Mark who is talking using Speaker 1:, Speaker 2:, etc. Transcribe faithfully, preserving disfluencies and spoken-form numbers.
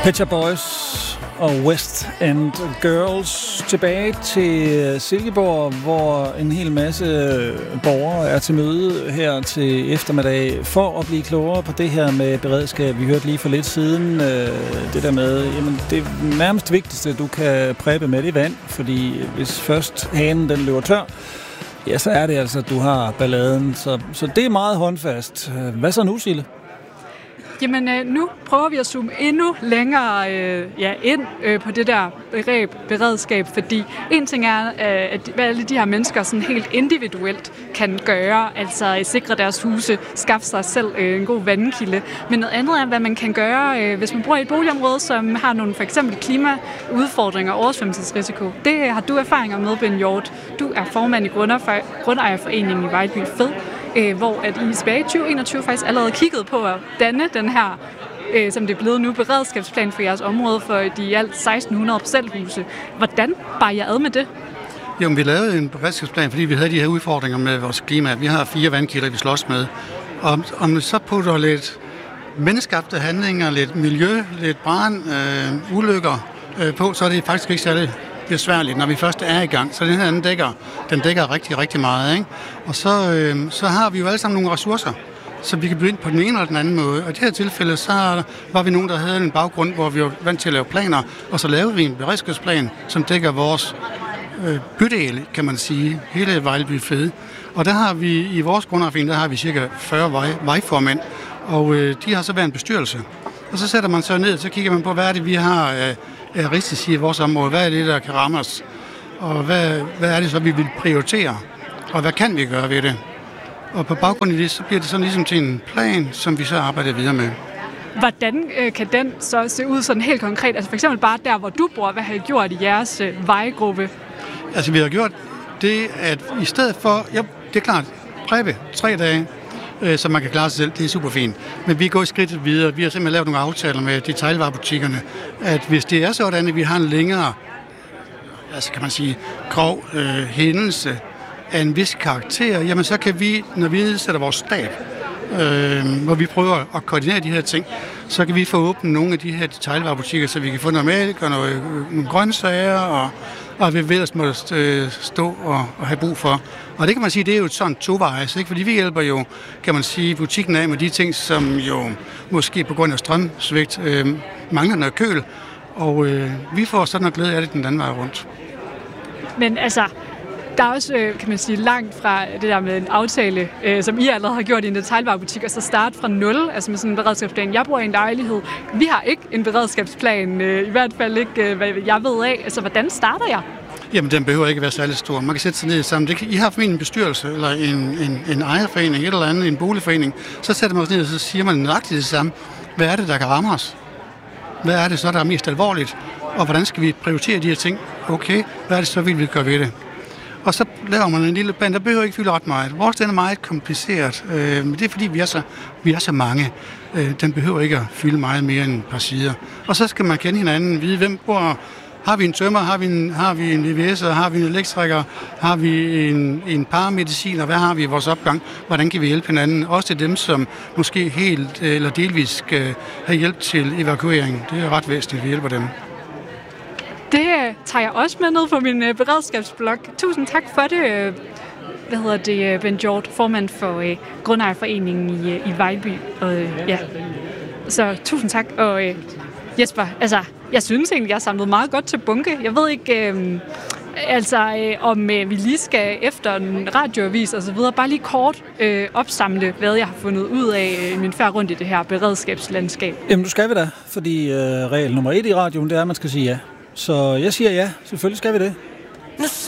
Speaker 1: Pet Shop Boys og West End Girls tilbage til Silkeborg, hvor en hel masse borgere er til møde her til eftermiddag for at blive klogere på det her med beredskab. Vi hørte lige for lidt siden det der med, jamen det nærmest vigtigste, du kan præppe med, det er vand, fordi hvis først hanen den løber tør, ja, så er det altså, at du har balladen. Så, så det er meget håndfast. Hvad så nu, Sille?
Speaker 2: Jamen, øh, nu prøver vi at zoome endnu længere øh, ja, ind øh, på det der begreb beredskab, fordi en ting er, øh, at hvad alle de her mennesker sådan helt individuelt kan gøre, altså øh, sikre deres huse, skaffe sig selv øh, en god vandkilde, men noget andet er, hvad man kan gøre, øh, hvis man bor i et boligområde, som har nogle for eksempel klimaudfordringer og oversvømmelsesrisiko. Det har du erfaringer med, Ben Hjort. Du er formand i Grundejerforeningen i Vejlby Fed, hvor at I tilbage i tyve enogtyve faktisk allerede kiggede på at danne den her, øh, som det er blevet nu, beredskabsplan for jeres område for de i alt seksten hundrede parcelhuse. Hvordan bar jeg ad med det?
Speaker 3: Jo, vi lavede en beredskabsplan, fordi vi havde de her udfordringer med vores klima. Vi har fire vandkilder, vi slås med. Og om vi så putter lidt menneskeskabte handlinger, lidt miljø, lidt brand, øh, ulykker øh, på, så er det faktisk ikke særlig besværligt, når vi først er i gang. Så den her, den dækker, den dækker rigtig, rigtig meget. Ikke? Og så, øh, så har vi jo alle sammen nogle ressourcer, så vi kan byde ind på den ene eller den anden måde. Og i det her tilfælde, så var vi nogen, der havde en baggrund, hvor vi var vant til at lave planer, og så lavede vi en beredskabsplan, som dækker vores øh, bydel, kan man sige, hele Vejlby Fed. Og der har vi, i vores grundejerforening, der har vi cirka fyrre vej, vejformænd, og øh, de har så været en bestyrelse. Og så sætter man så ned, så kigger man på, hvad er det, vi har øh, af risici i vores område, hvad er det, der kan ramme os, og hvad, hvad er det så, vi vil prioritere, og hvad kan vi gøre ved det? Og på baggrund af det, så bliver det sådan ligesom til en plan, som vi så arbejder videre med.
Speaker 2: Hvordan øh, kan den så se ud sådan helt konkret? Altså for eksempel bare der, hvor du bor, hvad har I gjort i jeres øh, vejgruppe? Altså
Speaker 3: vi har gjort det, at i stedet for, ja, det er klart, præbe tre dage, øh, så man kan klare sig selv, det er super fint. Men vi går et skridt videre. Vi har simpelthen lavet nogle aftaler med detailvarebutikkerne, at hvis det er sådan, at vi har en længere, altså kan man sige, grov øh, hændelse af en vis karakter, jamen så kan vi, når vi sætter vores stab, øh, hvor vi prøver at koordinere de her ting, så kan vi få åbnet nogle af de her detailvarebutikker, så vi kan få noget mælk og noget, nogle grøntsager, og, og vi ellers må øh, stå og, og have brug for. Og det kan man sige, det er jo et sådan tovejs, ikke? Fordi vi hjælper jo, kan man sige, butikken af med de ting, som jo måske på grund af strømsvigt øh, mangler noget køl, og øh, vi får sådan noget glæde af det den anden vej rundt.
Speaker 2: Men altså, der er også, kan man sige, langt fra det der med en aftale, øh, som I allerede har gjort i en detailvarebutik, og så starte fra nul, altså med sådan en beredskabsplan. Jeg bor i en lejlighed. Vi har ikke en beredskabsplan, øh, i hvert fald ikke, øh, hvad jeg ved af. Altså, hvordan starter jeg?
Speaker 3: Jamen, den behøver ikke at være særlig stor. Man kan sætte sig ned sammen. Det kan, I har formentlig en bestyrelse, eller en, en, en ejerforening, et eller andet, en boligforening. Så sætter man os ned, og så siger man nøjagtigt det samme. Hvad er det, der kan ramme os? Hvad er det så, der er mest alvorligt? Og hvordan skal vi prioritere de her ting? Okay, hvad er det så, vil vi gøre ved det? Og så laver man en lille plan, der behøver ikke fylde ret meget. Vores den er meget kompliceret, øh, men det er fordi, vi er så, vi er så mange. Øh, den behøver ikke at fylde meget mere end et par sider. Og så skal man kende hinanden, vide hvem bor. Har vi en tømmer, har vi en, har vi en V V S'er, har vi en elektriker, har vi en, en paramediciner, hvad har vi i vores opgang? Hvordan kan vi hjælpe hinanden? Også til dem, som måske helt eller delvis skal have hjælp til evakuering. Det er ret væsentligt, at vi hjælper dem.
Speaker 2: Det tager jeg også med ned på min uh, beredskabsblog. Tusind tak for det, uh, hvad hedder det, uh, Ben Hjort, formand for uh, Grundejerforeningen i, uh, i Vejlby. Og, uh, ja. Så tusind tak. Og uh, Jesper, altså, jeg synes egentlig, jeg har samlet meget godt til bunke. Jeg ved ikke, uh, altså, uh, om uh, vi lige skal efter en radioavis og så videre, bare lige kort uh, opsamle, hvad jeg har fundet ud af uh, min færd rundt i det her beredskabslandskab.
Speaker 1: Jamen, du skal vi da, fordi uh, regel nummer et i radioen, det er, at man skal sige ja. Så jeg siger ja, selvfølgelig skal vi det.